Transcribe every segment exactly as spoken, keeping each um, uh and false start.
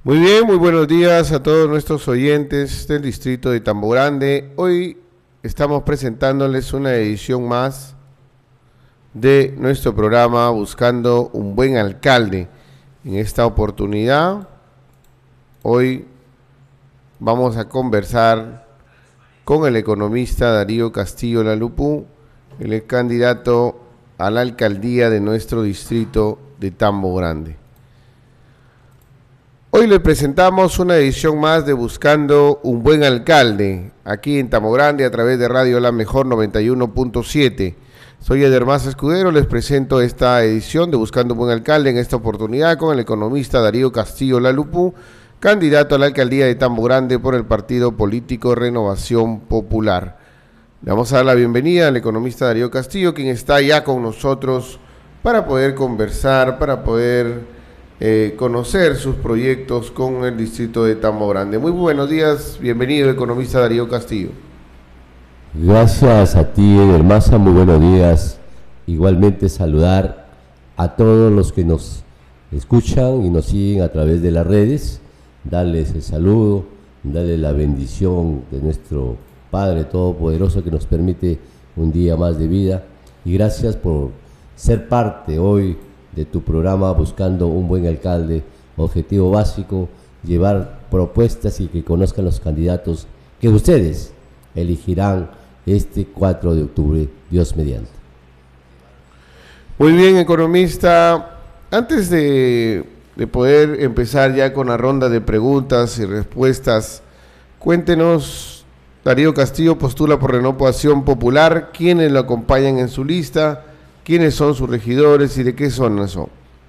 Muy bien, muy buenos días a todos nuestros oyentes del distrito de Tambo Grande. Hoy estamos presentándoles una edición más de nuestro programa Buscando un Buen Alcalde. En esta oportunidad, hoy vamos a conversar con el economista Darío Castillo Lalupú, el candidato a la alcaldía de nuestro distrito de Tambo Grande. Hoy le presentamos una edición más de Buscando un Buen Alcalde, aquí en Tambo Grande a través de Radio La Mejor noventa y uno punto siete. Soy Eder Maza Escudero, les presento esta edición de Buscando un Buen Alcalde, en esta oportunidad con el economista Darío Castillo Lalupú, candidato a la alcaldía de Tambo Grande por el partido político Renovación Popular. Le vamos a dar la bienvenida al economista Darío Castillo, quien está ya con nosotros para poder conversar, para poder Eh, conocer sus proyectos con el distrito de Tambo Grande. Muy buenos días, bienvenido economista Darío Castillo. Gracias a ti, Eder Maza, muy buenos días. Igualmente saludar a todos los que nos escuchan y nos siguen a través de las redes, darles el saludo, darles la bendición de nuestro Padre Todopoderoso que nos permite un día más de vida, y gracias por ser parte hoy de tu programa Buscando un Buen Alcalde. Objetivo básico, llevar propuestas y que conozcan los candidatos que ustedes elegirán este cuatro de octubre, Dios mediante. Muy bien, economista. Antes de, de poder empezar ya con la ronda de preguntas y respuestas, cuéntenos, Darío Castillo postula por Renovación Popular, ¿quiénes lo acompañan en su lista? ¿Quiénes son sus regidores y de qué zona son?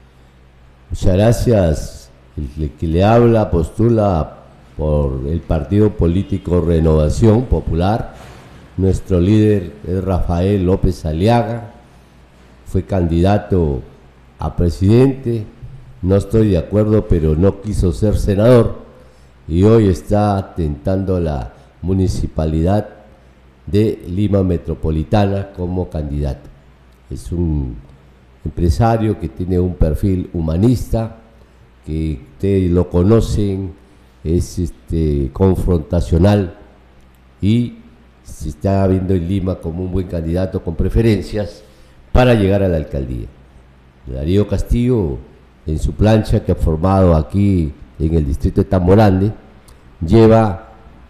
Muchas gracias. El que le habla postula por el partido político Renovación Popular. Nuestro líder es Rafael López Aliaga. Fue candidato a presidente. No estoy de acuerdo, pero no quiso ser senador. Y hoy está tentando la municipalidad de Lima Metropolitana como candidato. Es un empresario que tiene un perfil humanista, que ustedes lo conocen, es este, confrontacional y se está viendo en Lima como un buen candidato con preferencias para llegar a la alcaldía. Darío Castillo, en su plancha que ha formado aquí en el distrito de Tambo Grande, lleva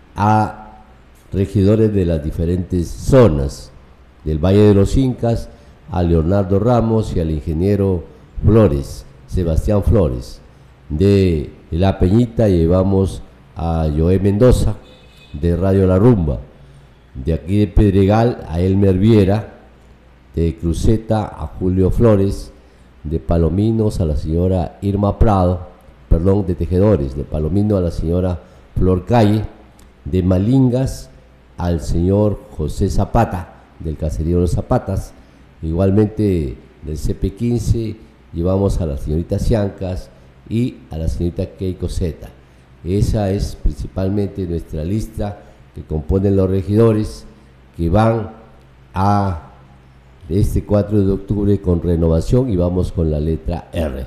a regidores de las diferentes zonas del Valle de los Incas, a Leonardo Ramos y al ingeniero Flores, Sebastián Flores. De La Peñita llevamos a Joé Mendoza, de Radio La Rumba. De aquí de Pedregal a Elmer Viera, de Cruceta a Julio Flores, de Palominos a la señora Irma Prado, perdón, de Tejedores, de Palomino a la señora Flor Calle, de Malingas al señor José Zapata, del Caserío de los Zapatas. Igualmente del C P quince llevamos a la señorita Ciancas y a la señorita Keiko Zeta. Esa es principalmente nuestra lista que componen los regidores que van a este cuatro de octubre con Renovación, y vamos con la letra R.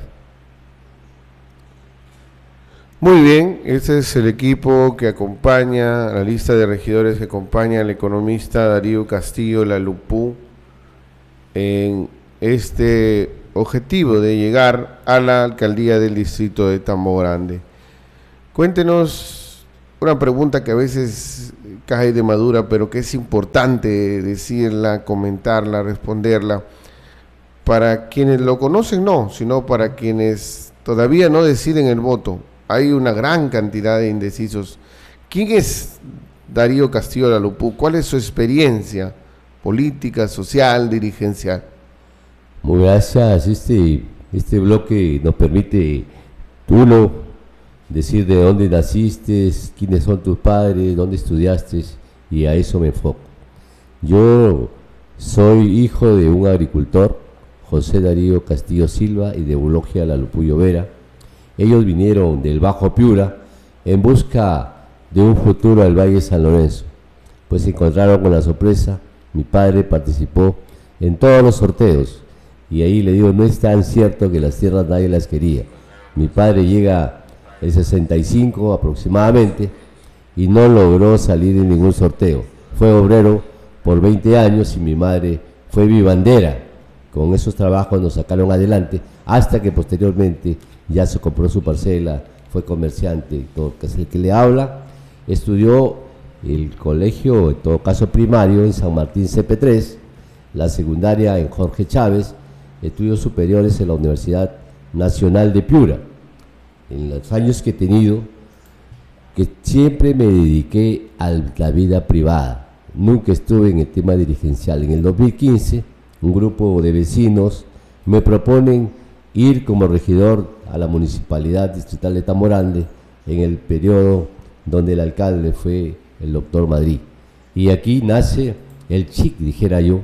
Muy bien, ese es el equipo que acompaña, la lista de regidores que acompaña al economista Darío Castillo Lalupú en este objetivo de llegar a la alcaldía del distrito de Tambo Grande. Cuéntenos una pregunta que a veces cae de madura, pero que es importante decirla, comentarla, responderla. Para quienes lo conocen, no, sino para quienes todavía no deciden el voto. Hay una gran cantidad de indecisos. ¿Quién es Darío Castillo Lalupú? ¿Cuál es su experiencia política, social, dirigencial? Muy gracias. Este, este bloque nos permite, uno, decir de dónde naciste, quiénes son tus padres, dónde estudiaste, y a eso me enfoco. Yo soy hijo de un agricultor, José Darío Castillo Silva, y de Eulogia Lalupú Llovera. Ellos vinieron del Bajo Piura en busca de un futuro al Valle de San Lorenzo, pues se encontraron con la sorpresa. Mi padre participó en todos los sorteos y ahí le digo, no es tan cierto que las tierras nadie las quería. Mi padre llega el sesenta y cinco aproximadamente, y no logró salir en ningún sorteo. Fue obrero por veinte años y mi madre fue vivandera. Con esos trabajos nos sacaron adelante hasta que posteriormente ya se compró su parcela, fue comerciante. Todo que es el que le habla, estudió el colegio, en todo caso primario, en San Martín C P tres, la secundaria en Jorge Chávez, estudios superiores en la Universidad Nacional de Piura. En los años que he tenido, que siempre me dediqué a la vida privada, nunca estuve en el tema dirigencial. En el dos mil quince, un grupo de vecinos me proponen ir como regidor a la Municipalidad Distrital de Tamborande en el periodo donde el alcalde fue el doctor Madrid. Y aquí nace el chic, dijera yo,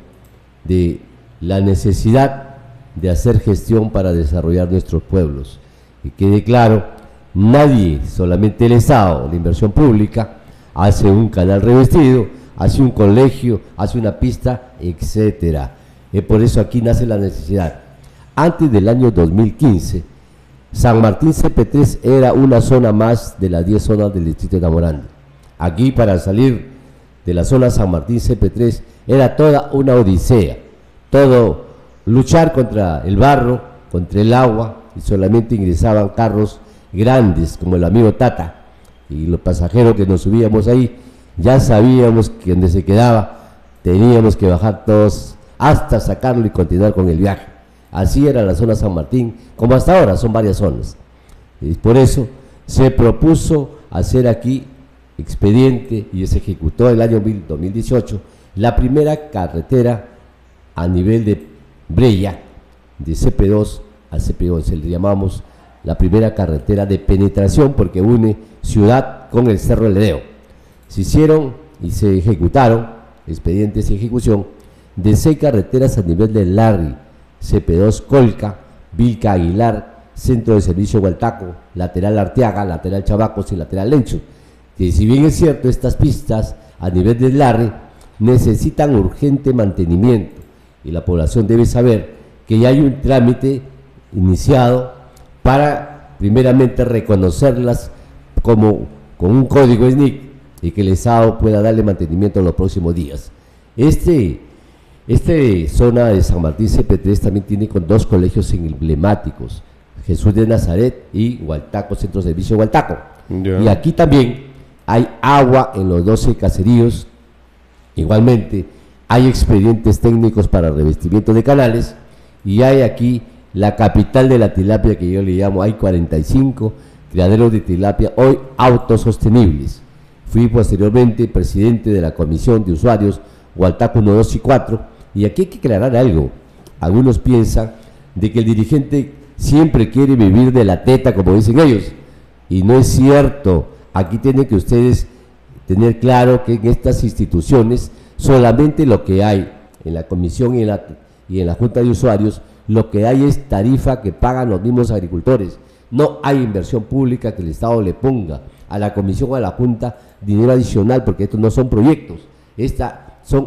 de la necesidad de hacer gestión para desarrollar nuestros pueblos. Y quede claro, nadie, solamente el Estado, la inversión pública, hace un canal revestido, hace un colegio, hace una pista, etcétera. Y por eso aquí nace la necesidad. Antes del año dos mil quince, San Martín C P tres era una zona más de las diez zonas del distrito de Tamborande. Aquí, para salir de la zona San Martín C P tres, era toda una odisea, todo luchar contra el barro, contra el agua, y solamente ingresaban carros grandes como el amigo Tata, y los pasajeros que nos subíamos ahí ya sabíamos que donde se quedaba teníamos que bajar todos hasta sacarlo y continuar con el viaje. Así era la zona San Martín, como hasta ahora son varias zonas. Y por eso se propuso hacer aquí expediente, y se ejecutó el año dos mil dieciocho la primera carretera a nivel de Breya, de C P dos al C P once, le llamamos la primera carretera de penetración porque une ciudad con el Cerro del Ledeo. Se hicieron y se ejecutaron expedientes y ejecución de seis carreteras a nivel de Larry, C P dos Colca, Vilca Aguilar, Centro de Servicio Hualtaco, lateral Arteaga, lateral Chavacos y lateral Lencho. Que si bien es cierto, estas pistas a nivel de Larry necesitan urgente mantenimiento, y la población debe saber que ya hay un trámite iniciado para primeramente reconocerlas como con un código S N I C y que el Estado pueda darle mantenimiento en los próximos días. Este, este zona de San Martín C P tres también tiene con dos colegios emblemáticos, Jesús de Nazaret y Hualtaco, Centro de Servicio Hualtaco. Yeah. Y aquí también hay agua en los doce caseríos. Igualmente hay expedientes técnicos para revestimiento de canales, y hay aquí la capital de la tilapia, que yo le llamo, hay cuarenta y cinco criaderos de tilapia hoy autosostenibles. Fui posteriormente presidente de la Comisión de Usuarios Hualtaco uno, dos y cuatro, y aquí hay que aclarar algo. Algunos piensan de que el dirigente siempre quiere vivir de la teta, como dicen ellos, y no es cierto. Aquí tienen que ustedes tener claro que en estas instituciones solamente lo que hay en la comisión y en la, y en la Junta de Usuarios, lo que hay es tarifa que pagan los mismos agricultores. No hay inversión pública que el Estado le ponga a la comisión o a la Junta dinero adicional, porque estos no son proyectos, estas son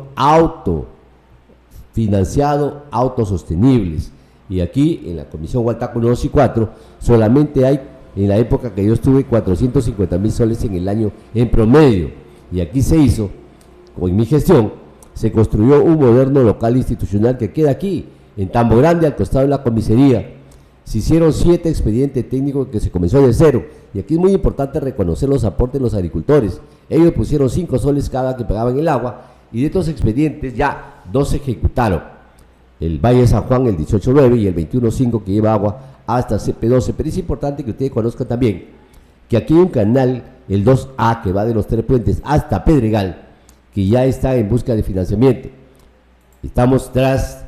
autofinanciados, autosostenibles. Y aquí en la comisión Hualtaco uno, dos y cuatro solamente hay, en la época que yo estuve, cuatrocientos cincuenta mil soles en el año en promedio. Y aquí se hizo, con mi gestión, se construyó un moderno local institucional que queda aquí, en Tamborande, al costado de la comisaría. Se hicieron siete expedientes técnicos que se comenzó de cero. Y aquí es muy importante reconocer los aportes de los agricultores. Ellos pusieron cinco soles cada que pagaban el agua, y de estos expedientes ya dos se ejecutaron. El Valle de San Juan, el dieciocho nueve, y el veintiuno cinco, que lleva agua hasta C P doce. Pero es importante que ustedes conozcan también que aquí hay un canal, el dos A, que va de los Tres Puentes hasta Pedregal, que ya está en busca de financiamiento. Estamos tras